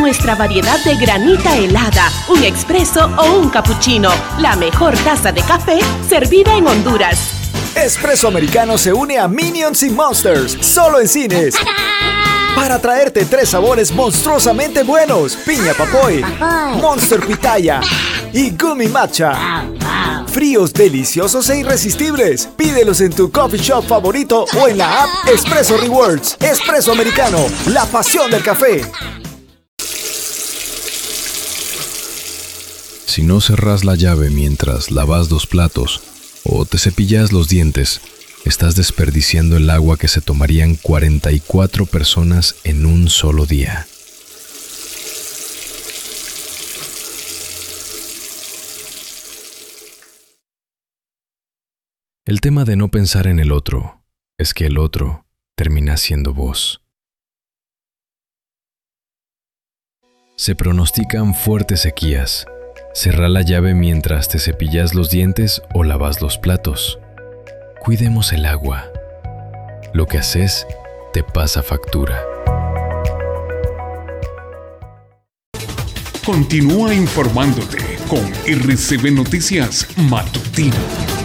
nuestra variedad de granita helada, un expreso o un cappuccino. La mejor taza de café servida en Honduras. Espresso Americano se une a Minions y Monsters, solo en cines. Para traerte 3 sabores monstruosamente buenos: piña papoy, Monster pitaya y gummy matcha. Fríos, deliciosos e irresistibles. Pídelos en tu coffee shop favorito o en la app Espresso Rewards. Espresso Americano, la pasión del café. Si no cerrás la llave mientras lavas los platos o te cepillas los dientes, estás desperdiciando el agua que se tomarían 44 personas en un solo día. El tema de no pensar en el otro es que el otro termina siendo vos. Se pronostican fuertes sequías. Cerrá la llave mientras te cepillas los dientes o lavas los platos. Cuidemos el agua. Lo que haces te pasa factura. Continúa informándote con RCB Noticias Matutino.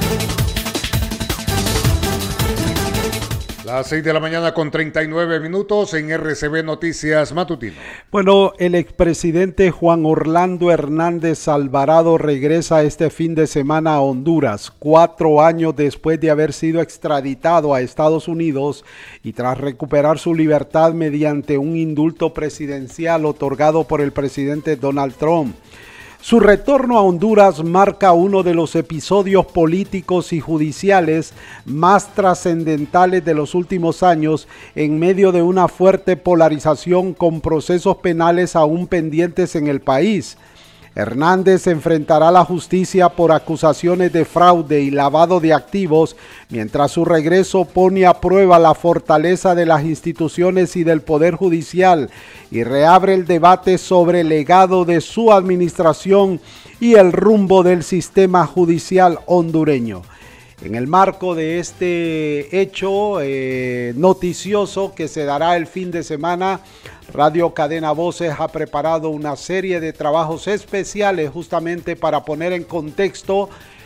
Las 6 de la mañana con 39 minutos en RCB Noticias Matutino. Bueno, el expresidente Juan Orlando Hernández Alvarado regresa este fin de semana a Honduras, 4 años después de haber sido extraditado a Estados Unidos y tras recuperar su libertad mediante un indulto presidencial otorgado por el presidente Donald Trump. Su retorno a Honduras marca uno de los episodios políticos y judiciales más trascendentales de los últimos años en medio de una fuerte polarización con procesos penales aún pendientes en el país. Hernández enfrentará la justicia por acusaciones de fraude y lavado de activos, mientras su regreso pone a prueba la fortaleza de las instituciones y del Poder Judicial y reabre el debate sobre el legado de su administración y el rumbo del sistema judicial hondureño. En el marco de este hecho noticioso que se dará el fin de semana, Radio Cadena Voces ha preparado una serie de trabajos especiales justamente para poner en contexto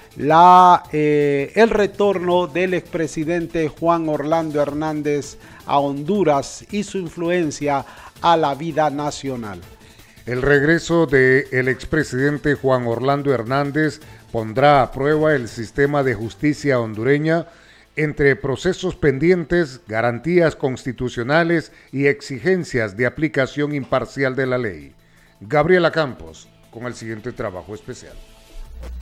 el retorno del expresidente Juan Orlando Hernández a Honduras y su influencia a la vida nacional. El regreso del expresidente Juan Orlando Hernández pondrá a prueba el sistema de justicia hondureña entre procesos pendientes, garantías constitucionales y exigencias de aplicación imparcial de la ley. Gabriela Campos, con el siguiente trabajo especial.